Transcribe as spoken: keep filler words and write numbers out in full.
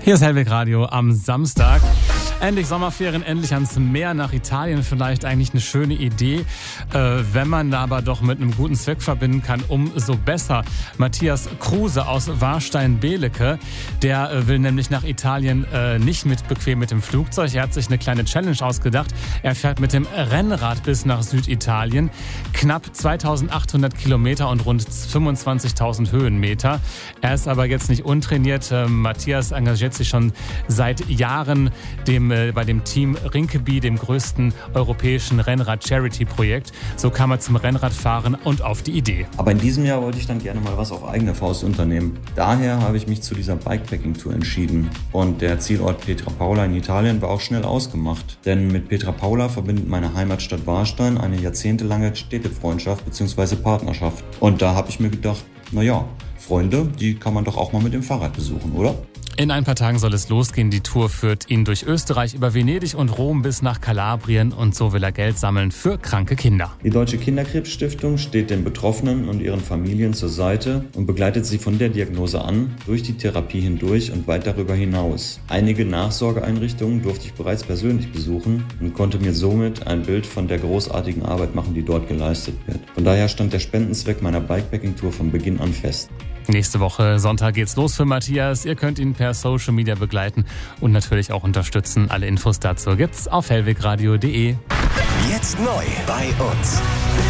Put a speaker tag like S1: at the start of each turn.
S1: Hier ist Hellweg Radio am Samstag. Endlich Sommerferien, endlich ans Meer, nach Italien. Vielleicht eigentlich eine schöne Idee. Äh, wenn man da aber doch mit einem guten Zweck verbinden kann, umso besser. Matthias Kruse aus Warstein-Belecke, der äh, will nämlich nach Italien äh, nicht mit bequem mit dem Flugzeug. Er hat sich eine kleine Challenge ausgedacht. Er fährt mit dem Rennrad bis nach Süditalien. Knapp zweitausendachthundert Kilometer und rund fünfundzwanzigtausend Höhenmeter. Er ist aber jetzt nicht untrainiert. Äh, Matthias engagiert sich schon seit Jahren dem bei dem Team Rinkeby, dem größten europäischen Rennrad-Charity-Projekt. So kam er zum Rennradfahren und auf die Idee.
S2: Aber in diesem Jahr wollte ich dann gerne mal was auf eigene Faust unternehmen. Daher habe ich mich zu dieser Bikepacking-Tour entschieden. Und der Zielort Pietrapaula in Italien war auch schnell ausgemacht. Denn mit Pietrapaula verbindet meine Heimatstadt Warstein eine jahrzehntelange Städtefreundschaft bzw. Partnerschaft. Und da habe ich mir gedacht, naja, Freunde, die kann man doch auch mal mit dem Fahrrad besuchen, oder?
S1: In ein paar Tagen soll es losgehen. Die Tour führt ihn durch Österreich, über Venedig und Rom bis nach Kalabrien. Und so will er Geld sammeln für kranke Kinder.
S2: Die Deutsche Kinderkrebsstiftung steht den Betroffenen und ihren Familien zur Seite und begleitet sie von der Diagnose an, durch die Therapie hindurch und weit darüber hinaus. Einige Nachsorgeeinrichtungen durfte ich bereits persönlich besuchen und konnte mir somit ein Bild von der großartigen Arbeit machen, die dort geleistet wird. Von daher stand der Spendenzweck meiner Bikepacking-Tour von Beginn an fest.
S1: Nächste Woche Sonntag geht's los für Matthias. Ihr könnt ihn per Social Media begleiten und natürlich auch unterstützen. Alle Infos dazu gibt's auf hellwegradio punkt de.
S3: Jetzt neu bei uns.